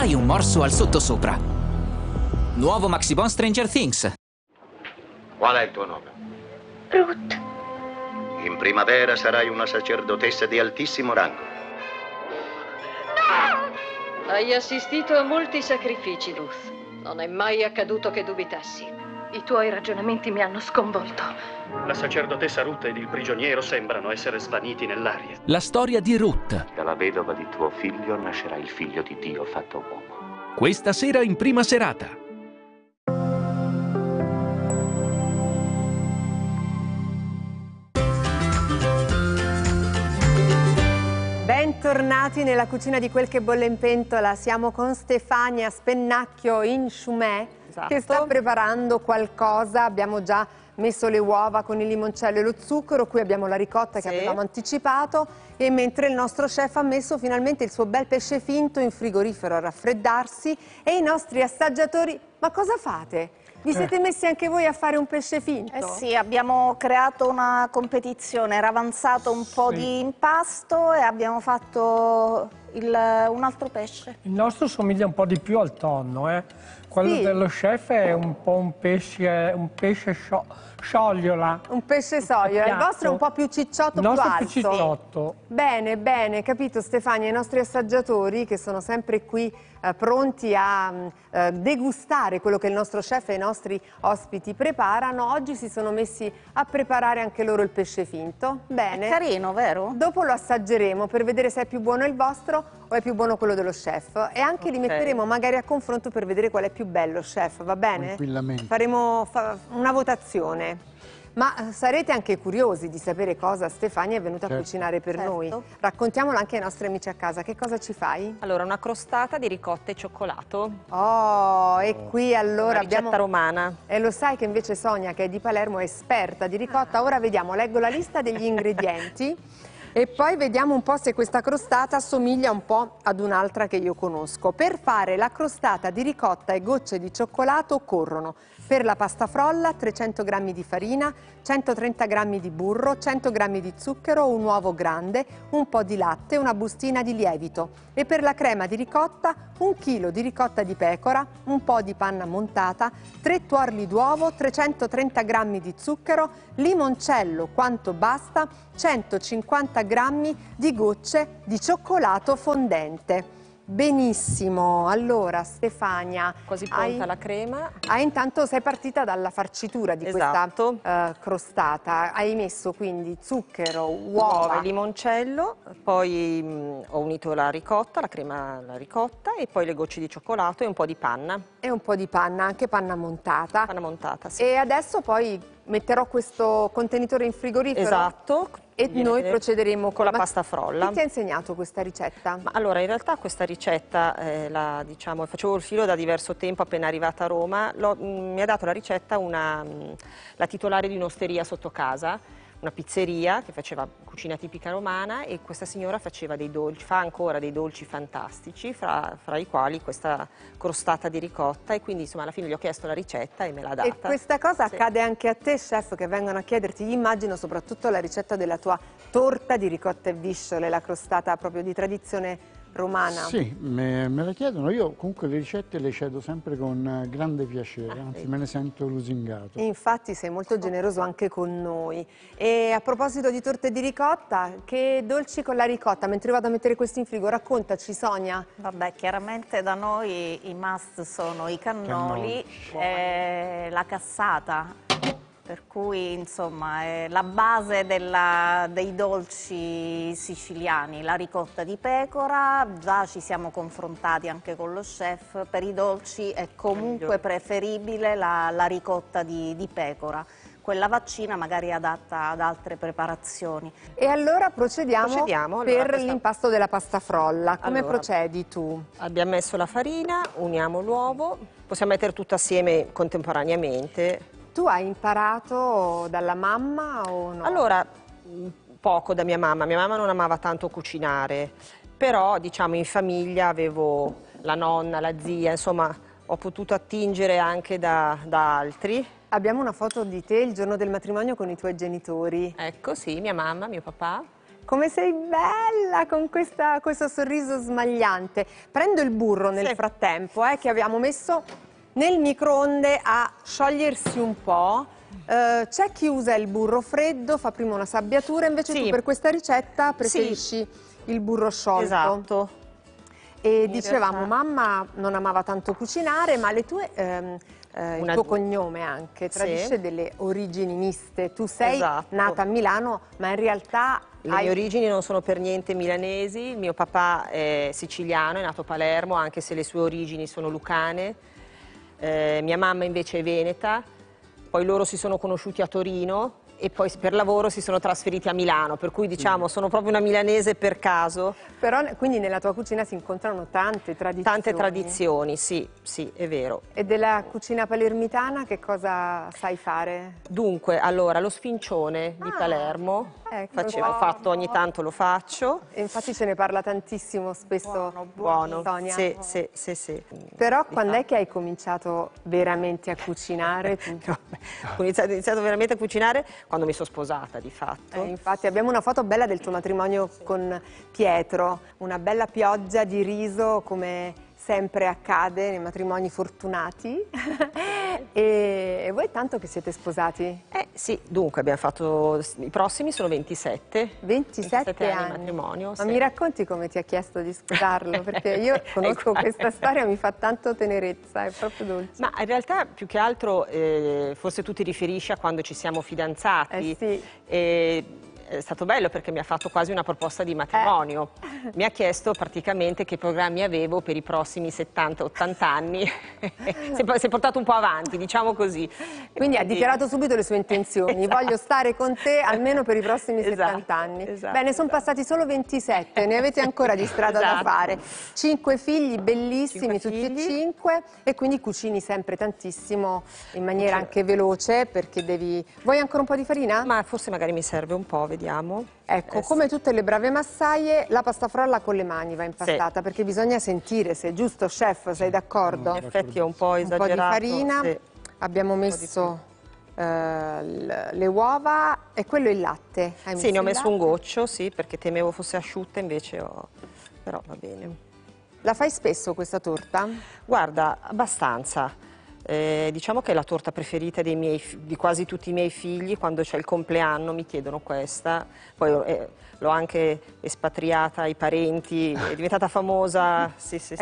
dai un morso al sottosopra. Nuovo Maxibon Stranger Things. Qual è il tuo nome? Ruth. In primavera sarai una sacerdotessa di altissimo rango. Hai assistito a molti sacrifici, Ruth. Non è mai accaduto che dubitassi. I tuoi ragionamenti mi hanno sconvolto. La sacerdotessa Ruth ed il prigioniero sembrano essere svaniti nell'aria. La storia di Ruth. Dalla vedova di tuo figlio nascerà il figlio di Dio fatto uomo. Questa sera in prima serata. Bentornati nella cucina di Quel che bolle in pentola. Siamo con Stefania Spennacchio in Chumè, che sta preparando qualcosa. Abbiamo già messo le uova con il limoncello e lo zucchero, qui abbiamo la ricotta che avevamo anticipato, e mentre il nostro chef ha messo finalmente il suo bel pesce finto in frigorifero a raffreddarsi, e i nostri assaggiatori, ma cosa fate? Vi siete messi anche voi a fare un pesce finto? Eh sì, abbiamo creato una competizione, era avanzato un po' di impasto e abbiamo fatto un altro pesce. Il nostro somiglia un po' di più al tonno, eh? Quello dello chef è un po' un pesce sciogliola. Un pesce sogliola, il vostro è un po' più cicciotto, più alto. Più cicciotto. Bene, bene, capito Stefania, i nostri assaggiatori che sono sempre qui pronti a degustare quello che il nostro chef e i nostri ospiti preparano, oggi si sono messi a preparare anche loro il pesce finto. Bene. È carino, vero? Dopo lo assaggeremo per vedere se è più buono il vostro o è più buono quello dello chef, e anche li metteremo magari a confronto per vedere qual è più bello, chef, va bene? Tranquillamente. Faremo una votazione. Ma sarete anche curiosi di sapere cosa Stefania è venuta a cucinare per noi. Raccontiamolo anche ai nostri amici a casa. Che cosa ci fai? Allora, una crostata di ricotta e cioccolato. Oh, e qui allora una ricetta romana. E lo sai che invece Sonia, che è di Palermo, è esperta di ricotta. Ora vediamo, leggo la lista degli ingredienti e poi vediamo un po' se questa crostata somiglia un po' ad un'altra che io conosco. Per fare la crostata di ricotta e gocce di cioccolato occorrono: per la pasta frolla 300 g di farina, 130 g di burro, 100 g di zucchero, un uovo grande, un po' di latte, una bustina di lievito. E per la crema di ricotta 1 kg di ricotta di pecora, un po' di panna montata, 3 tuorli d'uovo, 330 g di zucchero, limoncello quanto basta, 150 g di gocce di cioccolato fondente. Benissimo, allora Stefania, quasi pronta la crema. Intanto sei partita dalla farcitura di questa crostata, hai messo quindi zucchero, uova, limoncello, poi ho unito la ricotta, la crema, la ricotta, e poi le gocce di cioccolato e un po' di panna. E un po' di panna, anche panna montata. Panna montata, sì. E adesso poi metterò questo contenitore in frigorifero. Esatto. E noi procederemo con la pasta frolla. Chi ti ha insegnato questa ricetta? Ma allora, in realtà questa ricetta, facevo il filo da diverso tempo, appena arrivata a Roma, mi ha dato la ricetta la titolare di un'osteria sotto casa, una pizzeria che faceva cucina tipica romana, e questa signora faceva dei dolci, fa ancora dei dolci fantastici, fra i quali questa crostata di ricotta, e quindi insomma alla fine gli ho chiesto la ricetta e me l'ha data. E questa cosa accade anche a te, chef, che vengono a chiederti, immagino, soprattutto la ricetta della tua torta di ricotta e visciole, la crostata proprio di tradizione romana. Sì, me la chiedono, io comunque le ricette le cedo sempre con grande piacere, anzi me ne sento lusingato. Infatti sei molto generoso anche con noi. E a proposito di torte di ricotta, che dolci con la ricotta? Mentre vado a mettere questi in frigo, raccontaci Sonia. Vabbè, chiaramente da noi i must sono i cannoli, la cassata. Per cui insomma è la base dei dolci siciliani, la ricotta di pecora. Già ci siamo confrontati anche con lo chef, per i dolci è comunque preferibile la ricotta di pecora. Quella vaccina magari è adatta ad altre preparazioni. E allora procediamo per l'impasto della pasta frolla. Come procedi tu? Abbiamo messo la farina, uniamo l'uovo, possiamo mettere tutto assieme contemporaneamente. Tu hai imparato dalla mamma o no? Allora, poco da mia mamma. Mia mamma non amava tanto cucinare, però diciamo in famiglia avevo la nonna, la zia, insomma ho potuto attingere anche da altri. Abbiamo una foto di te il giorno del matrimonio con i tuoi genitori. Ecco, sì, mia mamma, mio papà. Come sei bella con questo sorriso smagliante. Prendo il burro nel frattempo che abbiamo messo nel microonde a sciogliersi un po'. C'è chi usa il burro freddo, fa prima una sabbiatura, invece tu per questa ricetta preferisci il burro sciolto. Esatto. E dicevamo, mamma non amava tanto cucinare, ma le tue... il tuo cognome anche tradisce delle origini miste. Tu sei nata a Milano, ma in realtà le mie origini non sono per niente milanesi. Il mio papà è siciliano, è nato a Palermo, anche se le sue origini sono lucane. Mia mamma invece è veneta. Poi loro si sono conosciuti a Torino e poi per lavoro si sono trasferiti a Milano, per cui diciamo sono proprio una milanese per caso. Però quindi nella tua cucina si incontrano tante tradizioni. Tante tradizioni, sì, è vero. E della cucina palermitana che cosa sai fare? Dunque, allora, lo sfincione di Palermo, ho fatto, ogni tanto lo faccio. E infatti ce ne parla tantissimo spesso. Buono, Sonia. Sì. Però quando è che hai cominciato veramente a cucinare? Ho iniziato veramente a cucinare quando mi sono sposata, di fatto. Infatti abbiamo una foto bella del tuo matrimonio con Pietro, una bella pioggia di riso come sempre accade nei matrimoni fortunati. E voi tanto che siete sposati? Sì, dunque abbiamo fatto, i prossimi sono 27. 27 anni di matrimonio. Ma mi racconti come ti ha chiesto di sposarlo? Perché io conosco questa storia, mi fa tanto tenerezza, è proprio dolce. Ma in realtà più che altro forse tu ti riferisci a quando ci siamo fidanzati. È stato bello perché mi ha fatto quasi una proposta di matrimonio. Mi ha chiesto praticamente che programmi avevo per i prossimi 70-80 anni. Si è portato un po' avanti, diciamo così. Quindi ha dichiarato subito le sue intenzioni. Voglio stare con te almeno per i prossimi 70 anni. Bene, sono passati solo 27, ne avete ancora di strada da fare. 5 figli bellissimi, tutti e 5, e quindi cucini sempre tantissimo in maniera anche veloce perché devi... Vuoi ancora un po' di farina? Ma forse magari mi serve un po', vediamo. Ecco, come tutte le brave massaie, la pasta frolla con le mani va impastata perché bisogna sentire se è giusto, chef, sei d'accordo? In effetti è un po' esagerato. Un po' di farina, abbiamo messo le uova e quello è il latte. Sì, ne ho messo un goccio, perché temevo fosse asciutta, invece però va bene. La fai spesso questa torta? Guarda, abbastanza. Diciamo che è la torta preferita di quasi tutti i miei figli. Quando c'è il compleanno mi chiedono questa, poi l'ho anche espatriata ai parenti, è diventata famosa. Sì.